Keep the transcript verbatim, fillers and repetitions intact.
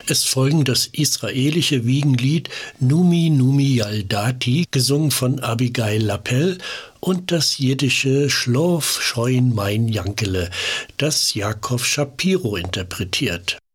Es folgen das israelische Wiegenlied Numi Numi Yaldati, gesungen von Abigail Lapell, und das jiddische Schlof scheun mein Jankele, das Jakob Shapiro interpretiert.